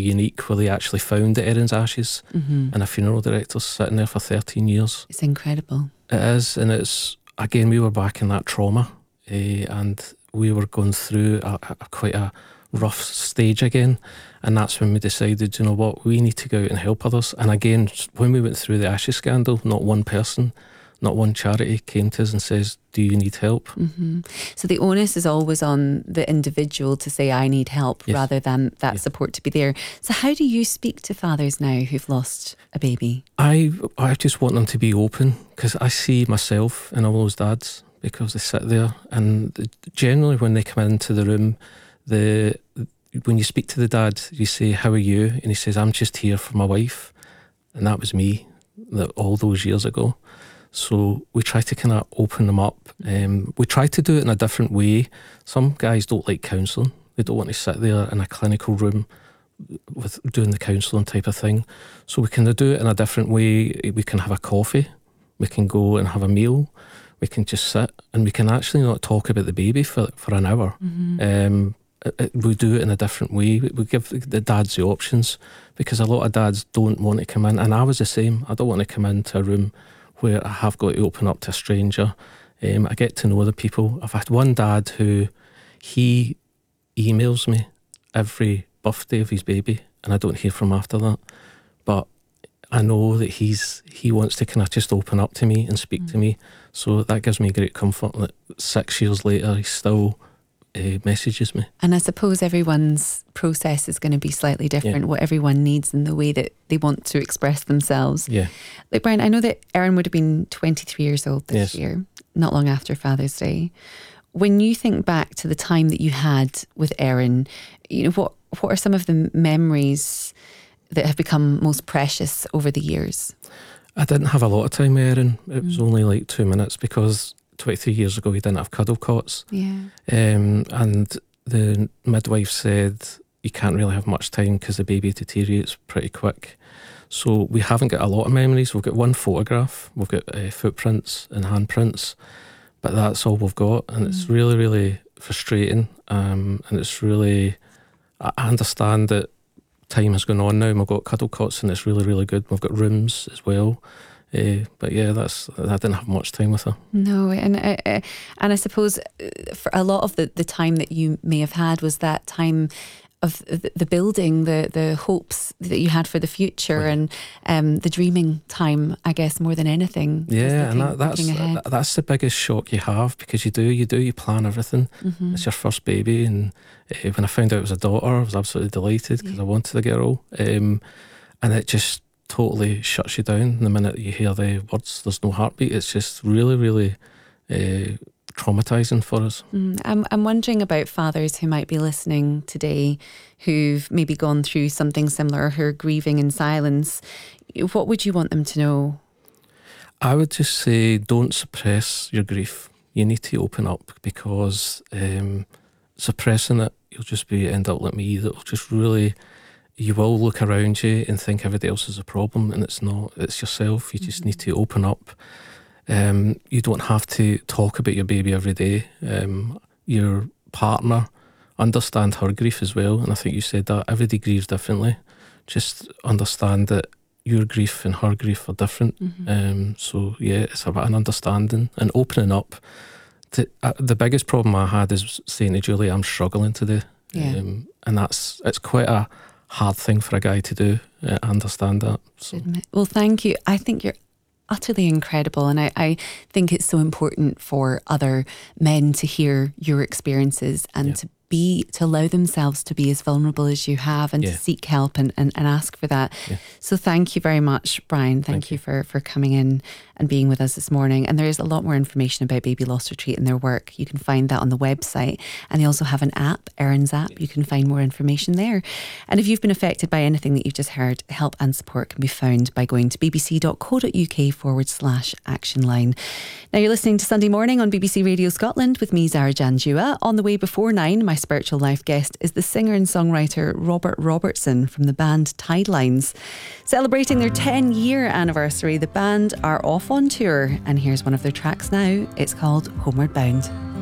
unique, where they actually found Erin's ashes, and a funeral director sitting there for 13 years. It's incredible. It is, and it's, again, we were back in that trauma, and we were going through quite a rough stage again, and that's when we decided, you know what, we need to go out and help others. And again, when we went through the Ashes scandal, not one person, not one charity came to us and says, do you need help? So the onus is always on the individual to say, I need help, Yes. rather than that support to be there. So how do you speak to fathers now who've lost a baby? I just want them to be open, because I see myself in all those dads, because they sit there, and generally when they come into the room, when you speak to the dad, you say, how are you? And he says, I'm just here for my wife. And that was me all those years ago. So we try to kind of open them up. We try to do it in a different way. Some guys don't like counselling. They don't want to sit there in a clinical room with doing the counselling type of thing. So we can do it in a different way. We can have a coffee. We can go and have a meal. We can just sit, and we can actually not talk about the baby for an hour. We do it in a different way. We give the dads the options, because a lot of dads don't want to come in, and I was the same. I don't want to come into a room where I have got to open up to a stranger. I get to know the people. I've had one dad who, he emails me every birthday of his baby, and I don't hear from him after that. But I know that he wants to kind of just open up to me and speak to me. So that gives me great comfort that 6 years later he still messages me. And I suppose everyone's process is going to be slightly different, what everyone needs and the way that they want to express themselves. Yeah. Like, Brian, I know that Erin would have been 23 years old this Yes. year, not long after Father's Day. When you think back to the time that you had with Erin, you know, what are some of the memories that have become most precious over the years? I didn't have a lot of time with Erin. It was only like 2 minutes, because 23 years ago we didn't have cuddle cots. Yeah. And the midwife said you can't really have much time because the baby deteriorates pretty quick. So we haven't got a lot of memories. We've got one photograph, we've got footprints and handprints, but that's all we've got, and it's really, really frustrating. And it's really, I understand that time has gone on now, and we've got cuddle cots, and it's really, really good. We've got rooms as well. But yeah, I didn't have much time with her. No, and I suppose for a lot of the time that you may have had was that time of the building, the hopes that you had for the future, and the dreaming time, I guess, more than anything. Yeah, and that's the biggest shock you have, because you plan everything. It's your first baby, and when I found out it was a daughter, I was absolutely delighted, because I wanted a girl, and it just totally shuts you down the minute you hear the words there's no heartbeat. It's just really, really traumatising for us. I'm wondering about fathers who might be listening today who've maybe gone through something similar, who are grieving in silence. What would you want them to know? I would just say, don't suppress your grief. You need to open up, because suppressing it, you'll just end up like me. That'll just really, you will look around you and think everybody else is a problem, and it's not. It's yourself. You just need to open up. You don't have to talk about your baby every day. Your partner, understand her grief as well, and I think you said that everybody grieves differently. Just understand that your grief and her grief are different. So yeah, it's about an understanding and opening up. The biggest problem I had is saying to Julie, I'm struggling today. And it's quite a hard thing for a guy to do. I understand that. So. Well, thank you. I think you're utterly incredible, and I think it's so important for other men to hear your experiences and to allow themselves to be as vulnerable as you have, and to seek help and ask for that. So thank you very much, Brian. Thank you for coming in and being with us this morning. And there is a lot more information about Baby Loss Retreat and their work. You can find that on the website, and they also have an app, Erin's app. You can find more information there. And if you've been affected by anything that you've just heard, help and support can be found by going to bbc.co.uk/action line. Now you're listening to Sunday Morning on BBC Radio Scotland with me, Zara Janjua. On the way before 9, my Spiritual Life guest is the singer and songwriter Robert Robertson from the band Tidelines. Celebrating their 10-year anniversary, the band are off on tour, and here's one of their tracks now. It's called Homeward Bound.